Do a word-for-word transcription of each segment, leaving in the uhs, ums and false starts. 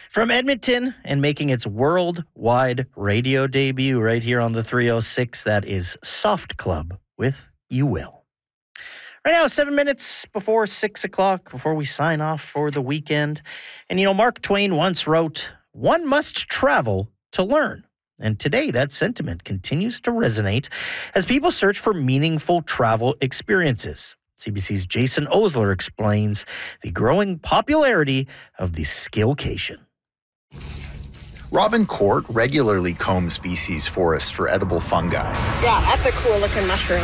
From Edmonton and making its worldwide radio debut right here on the three oh six, that is Soft Club with You Will. Right now, seven minutes before six o'clock, before we sign off for the weekend. And, you know, Mark Twain once wrote, "One must travel to learn." And today, that sentiment continues to resonate as people search for meaningful travel experiences. C B C's Jason Osler explains the growing popularity of the skillcation. Robin Court regularly combs B C's forests for edible fungi. Yeah, that's a cool looking mushroom.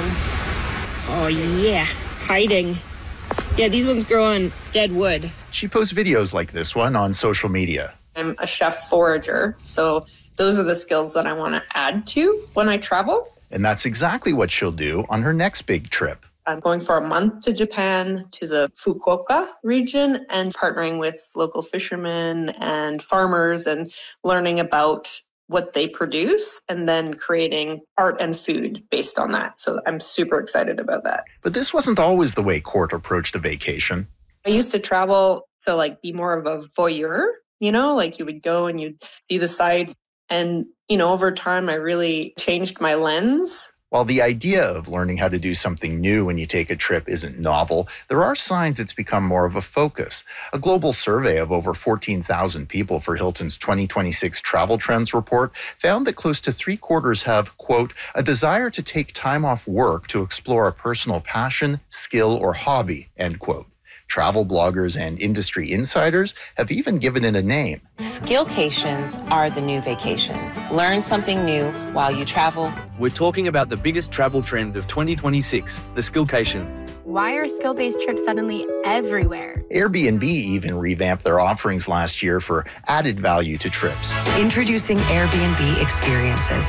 Oh yeah, hiding. Yeah, these ones grow on dead wood. She posts videos like this one on social media. I'm a chef forager, so those are the skills that I want to add to when I travel. And that's exactly what she'll do on her next big trip. I'm going for a month to Japan, to the Fukuoka region, and partnering with local fishermen and farmers and learning about what they produce and then creating art and food based on that. So I'm super excited about that. But this wasn't always the way Court approached a vacation. I used to travel to like be more of a voyeur, you know, like you would go and you'd see the sights. And, you know, over time, I really changed my lens. While the idea of learning how to do something new when you take a trip isn't novel, there are signs it's become more of a focus. A global survey of over fourteen thousand people for Hilton's twenty twenty-six Travel Trends report found that close to three quarters have, quote, a desire to take time off work to explore a personal passion, skill, or hobby, end quote. Travel bloggers and industry insiders have even given it a name. Skillcations are the new vacations. Learn something new while you travel. We're talking about the biggest travel trend of twenty twenty-six, the skillcation. Why are skill-based trips suddenly everywhere? Airbnb even revamped their offerings last year for added value to trips. Introducing Airbnb Experiences.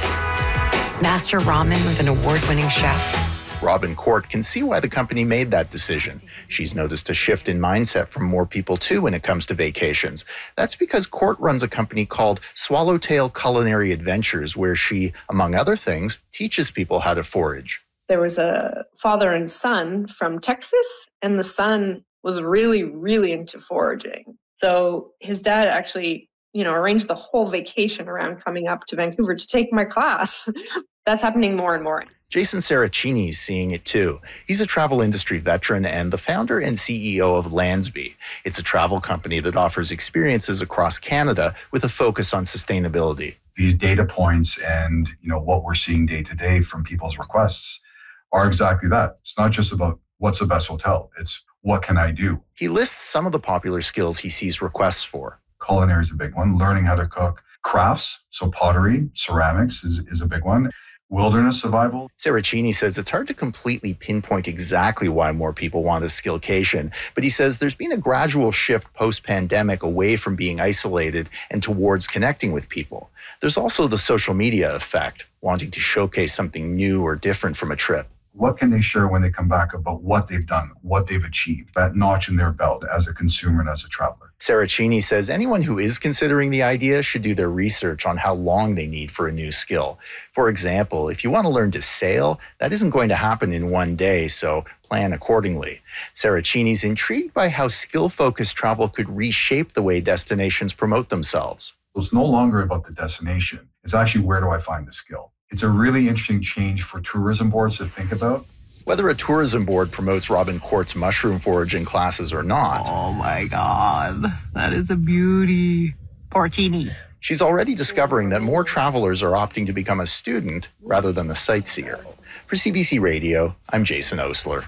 Master ramen with an award-winning chef. Robin Court can see why the company made that decision. She's noticed a shift in mindset from more people, too, when it comes to vacations. That's because Court runs a company called Swallowtail Culinary Adventures, where she, among other things, teaches people how to forage. There was a father and son from Texas, and the son was really, really into foraging. So his dad actually, you know, arranged the whole vacation around coming up to Vancouver to take my class. That's happening more and more. Jason Saracini is seeing it too. He's a travel industry veteran and the founder and C E O of Landsby. It's a travel company that offers experiences across Canada with a focus on sustainability. These data points and, you know, what we're seeing day to day from people's requests are exactly that. It's not just about what's the best hotel. It's what can I do? He lists some of the popular skills he sees requests for. Culinary is a big one. Learning how to cook. Crafts, so pottery, ceramics is, is a big one. Wilderness survival. Saracini says it's hard to completely pinpoint exactly why more people want a skillcation, but he says there's been a gradual shift post-pandemic away from being isolated and towards connecting with people. There's also the social media effect, wanting to showcase something new or different from a trip. What can they share when they come back about what they've done, what they've achieved, that notch in their belt as a consumer and as a traveler? Saracini says anyone who is considering the idea should do their research on how long they need for a new skill. For example, if you want to learn to sail, that isn't going to happen in one day, so plan accordingly. Saracini's intrigued by how skill-focused travel could reshape the way destinations promote themselves. It's no longer about the destination. It's actually, where do I find the skill? It's a really interesting change for tourism boards to think about. Whether a tourism board promotes Robin Court's mushroom foraging classes or not. Oh my God, that is a beauty. Porcini. She's already discovering that more travelers are opting to become a student rather than the sightseer. For C B C Radio, I'm Jason Osler.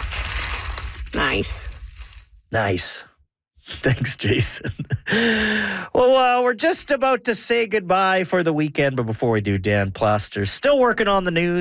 Nice. Nice. Thanks, Jason. Well, uh, we're just about to say goodbye for the weekend, but before we do, Dan Plaster's still working on the news.